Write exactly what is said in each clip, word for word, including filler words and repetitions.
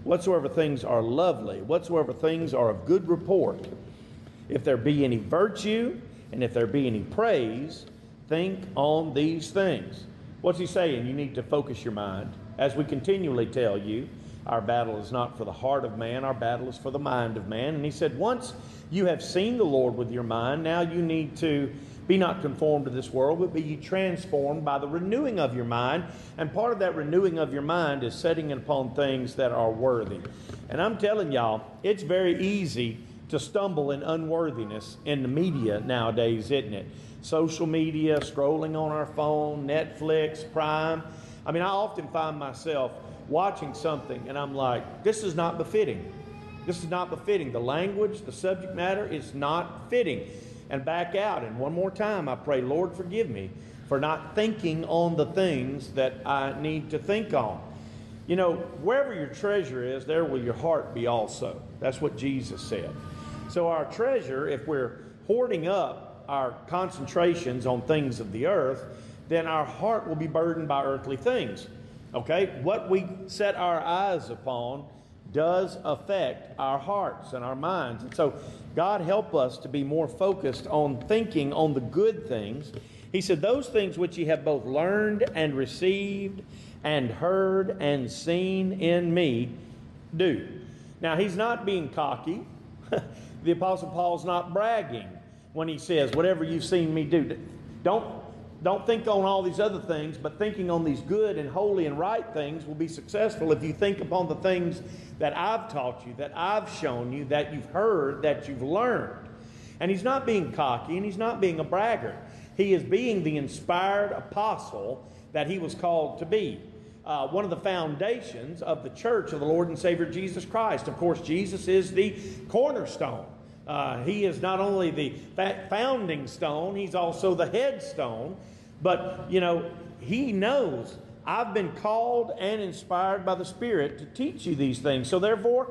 whatsoever things are lovely, whatsoever things are of good report, if there be any virtue, and if there be any praise, think on these things. What's he saying? You need to focus your mind. As we continually tell you, our battle is not for the heart of man, our battle is for the mind of man. And he said, once you have seen the Lord with your mind, now you need to be not conformed to this world, but be ye transformed by the renewing of your mind. And part of that renewing of your mind is setting it upon things that are worthy. And I'm telling y'all, it's very easy to stumble in unworthiness in the media nowadays, isn't it? Social media, scrolling on our phone, Netflix, Prime. I mean, I often find myself watching something and I'm like, this is not befitting. This is not befitting. The language, the subject matter is not fitting. And back out. And one more time, I pray, Lord, forgive me for not thinking on the things that I need to think on. You know, wherever your treasure is, there will your heart be also. That's what Jesus said. So our treasure, if we're hoarding up our concentrations on things of the earth, then our heart will be burdened by earthly things. Okay? What we set our eyes upon does affect our hearts and our minds. And so God help us to be more focused on thinking on the good things. He said, those things which ye have both learned and received and heard and seen in me, do. Now, he's not being cocky. The Apostle Paul's not bragging when he says, whatever you've seen me do. Don't Don't think on all these other things, but thinking on these good and holy and right things will be successful if you think upon the things that I've taught you, that I've shown you, that you've heard, that you've learned. And he's not being cocky and he's not being a braggart. He is being the inspired apostle that he was called to be. Uh, one of the foundations of the church of the Lord and Savior Jesus Christ. Of course, Jesus is the cornerstone. Uh, he is not only the founding stone, he's also the headstone. But, you know, he knows I've been called and inspired by the Spirit to teach you these things. So therefore,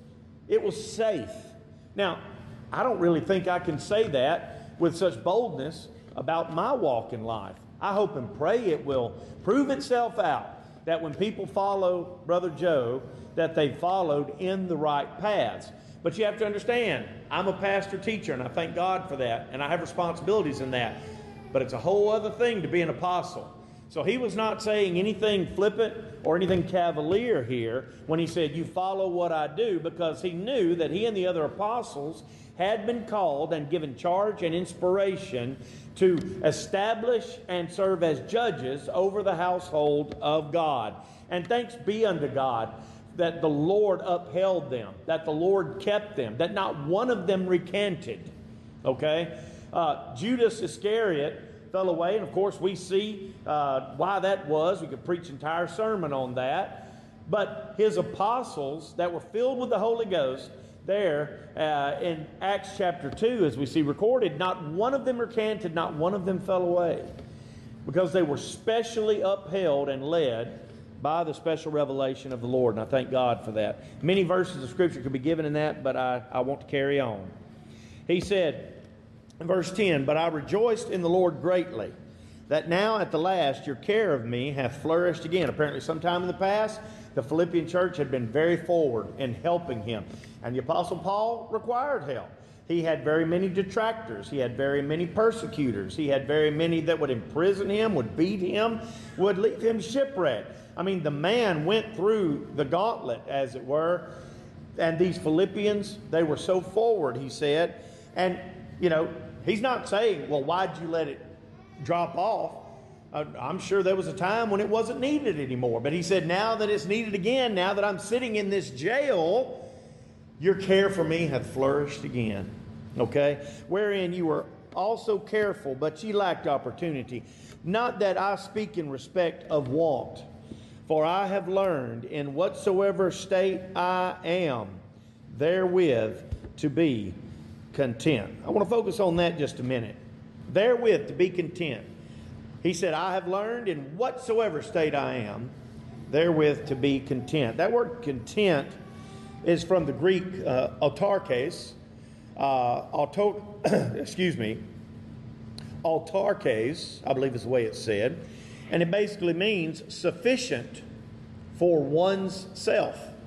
it was safe. Now, I don't really think I can say that with such boldness about my walk in life. I hope and pray it will prove itself out that when people follow Brother Joe, that they followed in the right paths. But you have to understand, I'm a pastor teacher, and I thank God for that, and I have responsibilities in that. But it's a whole other thing to be an apostle. So he was not saying anything flippant or anything cavalier here when he said, you follow what I do, because he knew that he and the other apostles had been called and given charge and inspiration to establish and serve as judges over the household of God. And thanks be unto God that the Lord upheld them, that the Lord kept them, that not one of them recanted. Okay? Uh, Judas Iscariot fell away, and of course we see uh, why that was. We could preach an entire sermon on that. But his apostles that were filled with the Holy Ghost, there uh, in Acts chapter two, as we see recorded, not one of them recanted, not one of them fell away, because they were specially upheld and led by the special revelation of the Lord. And I thank God for that. Many verses of Scripture could be given in that, but I, I want to carry on. He said in verse ten, but I rejoiced in the Lord greatly, that now at the last your care of me hath flourished again. Apparently sometime in the past, the Philippian church had been very forward in helping him. And the Apostle Paul required help. He had very many detractors. He had very many persecutors. He had very many that would imprison him, would beat him, would leave him shipwrecked. I mean, the man went through the gauntlet, as it were. And these Philippians, they were so forward, he said. And, you know, he's not saying, well, why'd you let it drop off? Uh, I'm sure there was a time when it wasn't needed anymore. But he said, now that it's needed again, now that I'm sitting in this jail, your care for me hath flourished again. Okay? Wherein you were also careful, but ye lacked opportunity. Not that I speak in respect of want, for I have learned in whatsoever state I am, therewith to be content. I want to focus on that just a minute. Therewith to be content. He said, I have learned in whatsoever state I am, therewith to be content. That word content is from the Greek uh, autarkes, uh, auto, excuse me, autarkes, I believe is the way it's said. And it basically means sufficient for one's self.